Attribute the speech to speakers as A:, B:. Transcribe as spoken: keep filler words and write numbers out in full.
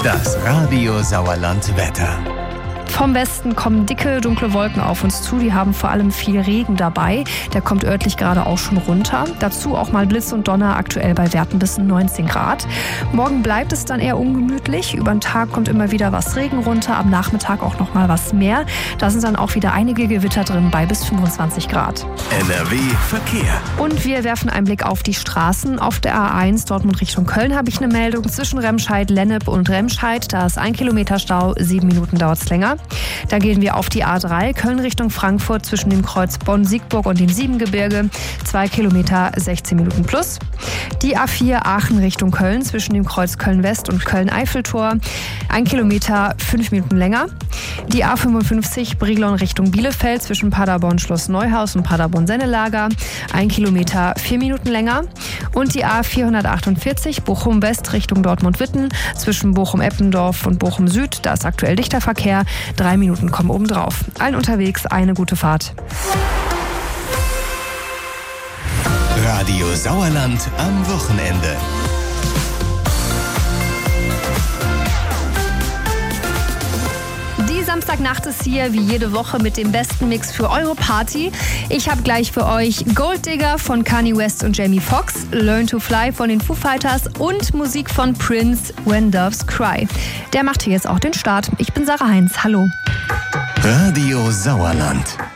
A: Das Radio Sauerland Wetter.
B: Vom Westen kommen dicke, dunkle Wolken auf uns zu. Die haben vor allem viel Regen dabei. Der kommt örtlich gerade auch schon runter. Dazu auch mal Blitz und Donner, aktuell bei Werten bis neunzehn Grad. Morgen bleibt es dann eher ungemütlich. Über den Tag kommt immer wieder was Regen runter, am Nachmittag auch noch mal was mehr. Da sind dann auch wieder einige Gewitter drin bei bis fünfundzwanzig Grad.
A: N R W Verkehr.
B: Und wir werfen einen Blick auf die Straßen. Auf der A eins Dortmund Richtung Köln habe ich eine Meldung. Zwischen Remscheid, Lennep und Remscheid, da ist ein Kilometer Stau, sieben Minuten dauert es länger. Da gehen wir auf die A drei, Köln Richtung Frankfurt, zwischen dem Kreuz Bonn-Siegburg und dem Siebengebirge, zwei Kilometer, sechzehn Minuten plus. Die A vier Aachen Richtung Köln, zwischen dem Kreuz Köln-West und Köln-Eiffeltor, ein Kilometer, fünf Minuten länger. Die A fünfundfünfzig Brilon Richtung Bielefeld, zwischen Paderborn Schloss Neuhaus und Paderborn Sennelager, ein Kilometer, vier Minuten länger. Und die A vierhundertachtundvierzig Bochum West Richtung Dortmund-Witten, zwischen Bochum-Eppendorf und Bochum Süd, da ist aktuell dichter Verkehr, drei Minuten kommen obendrauf. Allen unterwegs eine gute Fahrt.
A: Radio Sauerland am Wochenende.
B: Die Samstagnacht ist hier wie jede Woche mit dem besten Mix für eure Party. Ich habe gleich für euch Gold Digger von Kanye West und Jamie Foxx, Learn to Fly von den Foo Fighters und Musik von Prince, When Doves Cry. Der macht hier jetzt auch den Start. Ich bin Sarah Heinz. Hallo.
A: Radio Sauerland.